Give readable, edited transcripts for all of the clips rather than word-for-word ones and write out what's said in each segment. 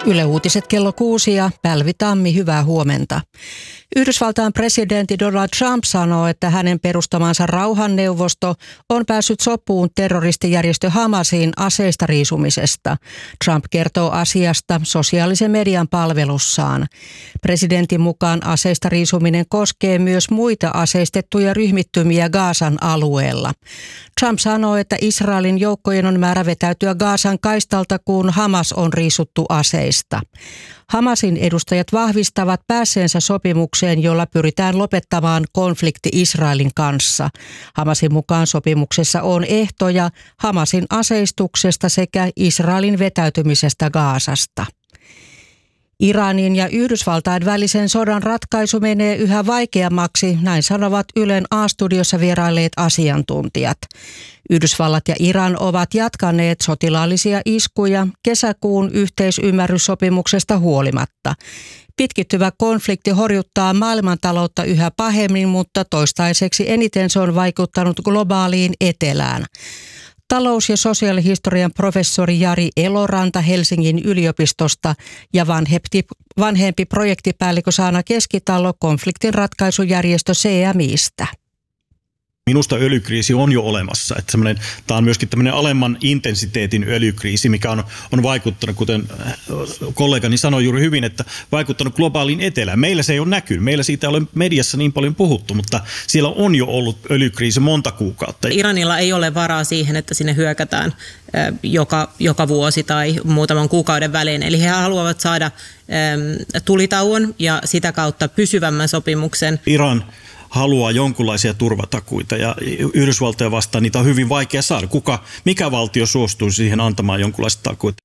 Yle Uutiset kello 6 ja Päivi Tammi, hyvää huomenta. Yhdysvaltain presidentti Donald Trump sanoo, että hänen perustamansa rauhanneuvosto on päässyt sopuun terroristijärjestö Hamasin aseista riisumisesta. Trump kertoo asiasta sosiaalisen median palvelussaan. Presidentin mukaan aseista riisuminen koskee myös muita aseistettuja ryhmittymiä Gazan alueella. Trump sanoo, että Israelin joukkojen on määrä vetäytyä Gazan kaistalta, kun Hamas on riisuttu aseista. Hamasin edustajat vahvistavat päässeensä sopimukseen, jolla pyritään lopettamaan konflikti Israelin kanssa. Hamasin mukaan sopimuksessa on ehtoja Hamasin aseistuksesta sekä Israelin vetäytymisestä Gazasta. Iranin ja Yhdysvaltain välisen sodan ratkaisu menee yhä vaikeammaksi, näin sanovat Ylen A-studiossa vierailleet asiantuntijat. Yhdysvallat ja Iran ovat jatkaneet sotilaallisia iskuja kesäkuun yhteisymmärryssopimuksesta huolimatta. Pitkittyvä konflikti horjuttaa maailmantaloutta yhä pahemmin, mutta toistaiseksi eniten se on vaikuttanut globaaliin etelään. Talous- ja sosiaalihistorian professori Jari Eloranta Helsingin yliopistosta ja vanhempi projektipäällikkö Saana Keskitalo konfliktin ratkaisujärjestö CMI:stä. Minusta öljykriisi on jo olemassa. Tämä on myöskin tämmöinen alemman intensiteetin öljykriisi, mikä on vaikuttanut, kuten kollegani sanoi juuri hyvin, että vaikuttanut globaaliin etelään. Meillä se ei ole näkynyt. Meillä siitä ei ole mediassa niin paljon puhuttu, mutta siellä on jo ollut öljykriisi monta kuukautta. Iranilla ei ole varaa siihen, että sinne hyökätään joka vuosi tai muutaman kuukauden välein. Eli he haluavat saada tulitauon ja sitä kautta pysyvämmän sopimuksen. Iran haluaa jonkunlaisia turvatakuita ja Yhdysvaltoja vastaan niitä on hyvin vaikea saada. Mikä valtio suostuu siihen antamaan jonkunlaista takuita?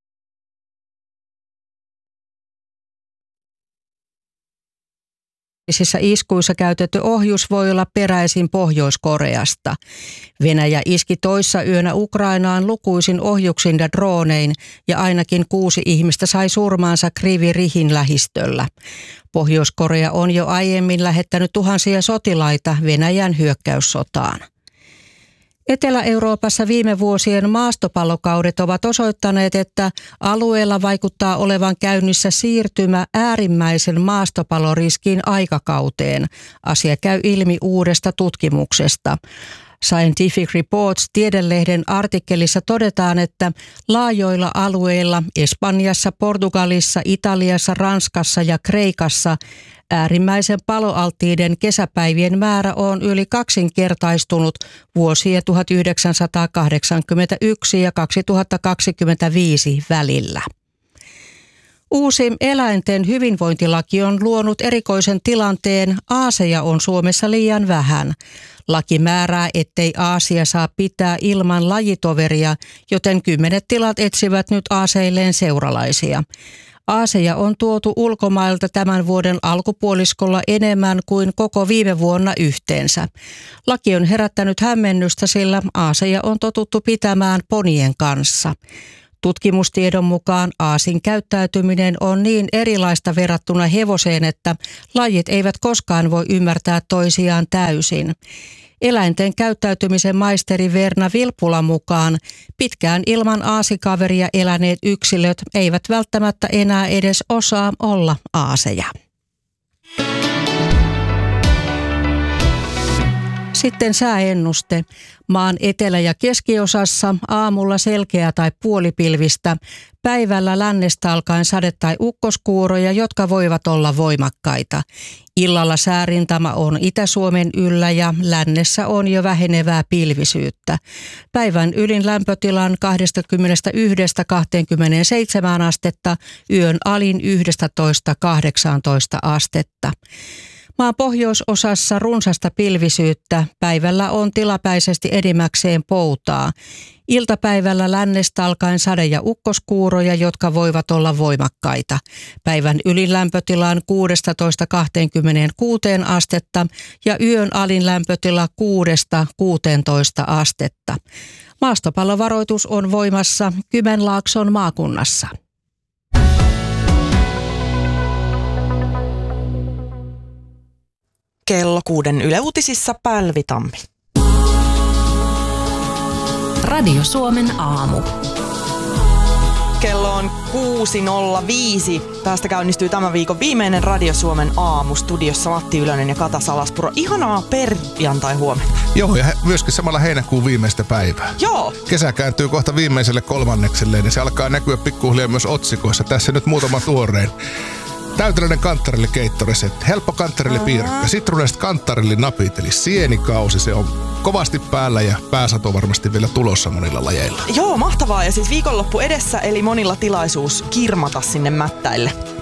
Iskuissa käytetty ohjus voi olla peräisin Pohjois-Koreasta. Venäjä iski toissa yönä Ukrainaan lukuisin ohjuksin ja droonein ja ainakin 6 ihmistä sai surmaansa Kryvyi-Rihin lähistöllä. Pohjois-Korea on jo aiemmin lähettänyt tuhansia sotilaita Venäjän hyökkäyssotaan. Etelä-Euroopassa viime vuosien maastopallokaudet ovat osoittaneet, että alueella vaikuttaa olevan käynnissä siirtymä äärimmäisen maastopalloriskin aikakauteen. Asia käy ilmi uudesta tutkimuksesta. Scientific Reports -tiedelehden artikkelissa todetaan, että laajoilla alueilla Espanjassa, Portugalissa, Italiassa, Ranskassa ja Kreikassa äärimmäisen paloalttiiden kesäpäivien määrä on yli kaksinkertaistunut vuosien 1981 ja 2025 välillä. Uusi eläinten hyvinvointilaki on luonut erikoisen tilanteen. aaseja on Suomessa liian vähän. Laki määrää, ettei aasia saa pitää ilman lajitoveria, joten 10 tilat etsivät nyt aaseilleen seuralaisia. Aaseja on tuotu ulkomailta tämän vuoden alkupuoliskolla enemmän kuin koko viime vuonna yhteensä. Laki on herättänyt hämmennystä, sillä aaseja on totuttu pitämään ponien kanssa. Tutkimustiedon mukaan aasin käyttäytyminen on niin erilaista verrattuna hevoseen, että lajit eivät koskaan voi ymmärtää toisiaan täysin. Eläinten käyttäytymisen maisteri Verna Vilppulan mukaan pitkään ilman aasikaveria eläneet yksilöt eivät välttämättä enää edes osaa olla aaseja. Sitten sääennuste. Maan etelä- ja keskiosassa aamulla selkeä tai puolipilvistä, päivällä lännestä alkaen sade- tai ukkoskuuroja, jotka voivat olla voimakkaita. Illalla säärintama on Itä-Suomen yllä ja lännessä on jo vähenevää pilvisyyttä. Päivän ylin lämpötilan 21–27 astetta, yön alin 11–18 astetta. Maan pohjoisosassa runsasta pilvisyyttä, päivällä on tilapäisesti enimmäkseen poutaa. Iltapäivällä lännestä alkaen sade- ja ukkoskuuroja, jotka voivat olla voimakkaita. Päivän ylin lämpötilan 16–26 astetta ja yön alin lämpötila 6–16 astetta. Maastopallovaroitus on voimassa Kymenlaakson maakunnassa. Kello 6 Yle Uutisissa Päivi Tammi. Radio Suomen aamu. Kello on 6.05. Tästä käynnistyy tämän viikon viimeinen Radio Suomen aamu. Studiossa Matti Ylönen ja Kata Salaspuro. Ihanaa perjantai-huomenta. Joo, ja myöskin samalla heinäkuun viimeistä päivää. Joo. Kesä kääntyy kohta viimeiselle kolmannekselleen, ja se alkaa näkyä pikkuhiljaa myös otsikoissa. Tässä nyt muutama tuorein. Täyteläinen kanttarillikeittoresetti, helppo kanttarilipiirakka, sitruunaiset kanttarillinappit, eli sienikausi, se on kovasti päällä ja pääsato varmasti vielä tulossa monilla lajeilla. Joo, mahtavaa, ja siis viikonloppu edessä, eli monilla tilaisuus kirmata sinne mättäille.